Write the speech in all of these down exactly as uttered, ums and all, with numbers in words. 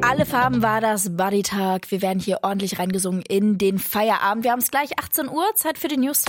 Alle Farben war das Buddy-Tag. Wir werden hier ordentlich reingesungen in den Feierabend. Wir haben es gleich achtzehn Uhr, Zeit für die News.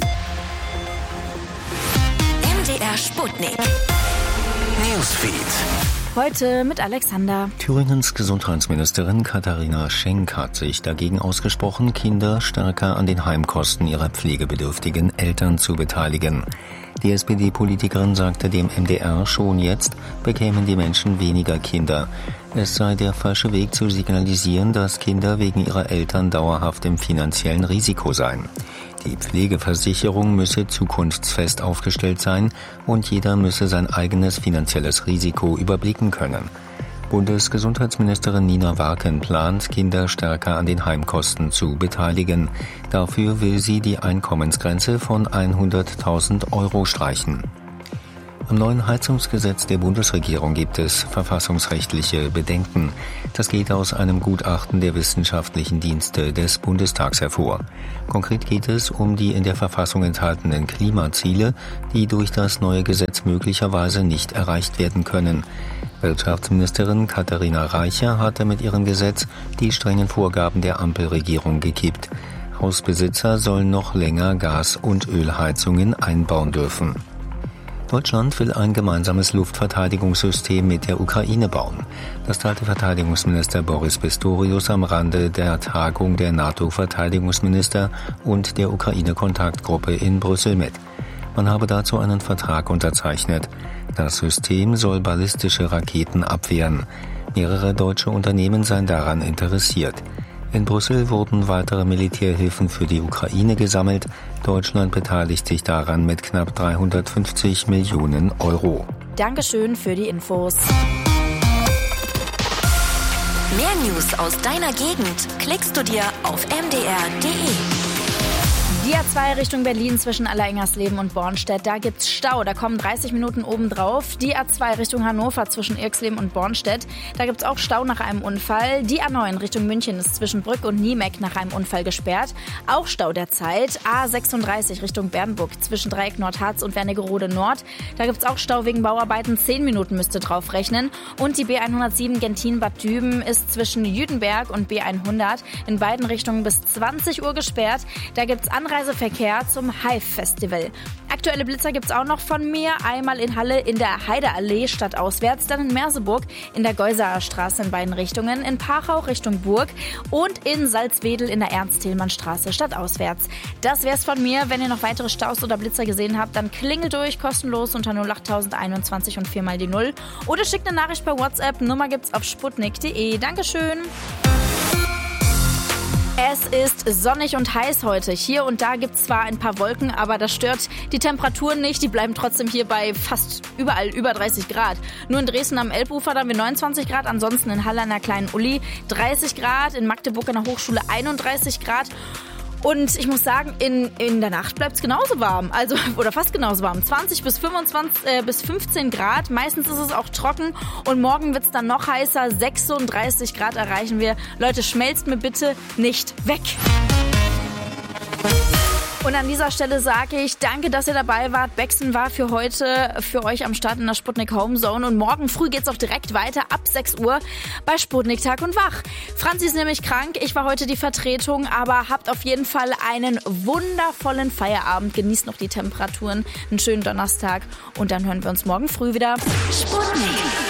M D R Sputnik Newsfeed. Heute mit Alexander. Thüringens Gesundheitsministerin Katharina Schenk hat sich dagegen ausgesprochen, Kinder stärker an den Heimkosten ihrer pflegebedürftigen Eltern zu beteiligen. Die S P D-Politikerin sagte dem M D R, schon jetzt bekämen die Menschen weniger Kinder. Es sei der falsche Weg zu signalisieren, dass Kinder wegen ihrer Eltern dauerhaft im finanziellen Risiko seien. Die Pflegeversicherung müsse zukunftsfest aufgestellt sein und jeder müsse sein eigenes finanzielles Risiko überblicken können. Bundesgesundheitsministerin Nina Warken plant, Kinder stärker an den Heimkosten zu beteiligen. Dafür will sie die Einkommensgrenze von hunderttausend Euro streichen. Am neuen Heizungsgesetz der Bundesregierung gibt es verfassungsrechtliche Bedenken. Das geht aus einem Gutachten der wissenschaftlichen Dienste des Bundestags hervor. Konkret geht es um die in der Verfassung enthaltenen Klimaziele, die durch das neue Gesetz möglicherweise nicht erreicht werden können. Wirtschaftsministerin Katharina Reicher hatte mit ihrem Gesetz die strengen Vorgaben der Ampelregierung gekippt. Hausbesitzer sollen noch länger Gas- und Ölheizungen einbauen dürfen. Deutschland will ein gemeinsames Luftverteidigungssystem mit der Ukraine bauen. Das teilte Verteidigungsminister Boris Pistorius am Rande der Tagung der NATO-Verteidigungsminister und der Ukraine-Kontaktgruppe in Brüssel mit. Man habe dazu einen Vertrag unterzeichnet. Das System soll ballistische Raketen abwehren. Mehrere deutsche Unternehmen seien daran interessiert. In Brüssel wurden weitere Militärhilfen für die Ukraine gesammelt. Deutschland beteiligt sich daran mit knapp dreihundertfünfzig Millionen Euro. Dankeschön für die Infos. Mehr News aus deiner Gegend klickst du dir auf m d r punkt d e. Die A zwei Richtung Berlin zwischen Allerengersleben und Bornstedt, da gibt's Stau, da kommen dreißig Minuten obendrauf. Die A zwei Richtung Hannover zwischen Irxleben und Bornstedt, da gibt's auch Stau nach einem Unfall. Die A neun Richtung München ist zwischen Brück und Niemeck nach einem Unfall gesperrt. Auch Stau derzeit. A sechsunddreißig Richtung Bernburg zwischen Dreieck Nordharz und Wernigerode Nord, da gibt's auch Stau wegen Bauarbeiten. zehn Minuten müsste drauf rechnen. Und die B hundertsieben Gentin-Bad Düben ist zwischen Jüdenberg und B hundert in beiden Richtungen bis zwanzig Uhr gesperrt. Da gibt's Anreiseverkehr zum Hive-Festival. Aktuelle Blitzer gibt's auch noch von mir. Einmal in Halle in der Heideallee stadtauswärts, dann in Merseburg in der Geusaer Straße in beiden Richtungen, in Pachau Richtung Burg und in Salzwedel in der Ernst-Thälmann-Straße stadtauswärts. Das wär's von mir. Wenn ihr noch weitere Staus oder Blitzer gesehen habt, dann klingelt durch, kostenlos unter null acht einundzwanzig und vier mal die null oder schickt eine Nachricht per WhatsApp. Nummer gibt's auf sputnik punkt d e. Dankeschön. Es ist sonnig und heiß heute. Hier und da gibt es zwar ein paar Wolken, aber das stört die Temperaturen nicht. Die bleiben trotzdem hier bei fast überall über dreißig Grad. Nur in Dresden am Elbufer da haben wir neunundzwanzig Grad, ansonsten in Halle an der Kleinen Uli dreißig Grad, in Magdeburg an der Hochschule einunddreißig Grad. Und ich muss sagen, in, in der Nacht bleibt es genauso warm, also oder fast genauso warm. zwanzig bis fünfundzwanzig äh, bis fünfzehn Grad, meistens ist es auch trocken und morgen wird es dann noch heißer, sechsunddreißig Grad erreichen wir. Leute, schmelzt mir bitte nicht weg. Und an dieser Stelle sage ich, danke, dass ihr dabei wart. Bexen war für heute für euch am Start in der Sputnik Homezone. Und morgen früh geht's auch direkt weiter ab sechs Uhr bei Sputnik Tag und Wach. Franzi ist nämlich krank. Ich war heute die Vertretung. Aber habt auf jeden Fall einen wundervollen Feierabend. Genießt noch die Temperaturen. Einen schönen Donnerstag. Und dann hören wir uns morgen früh wieder. Sputnik.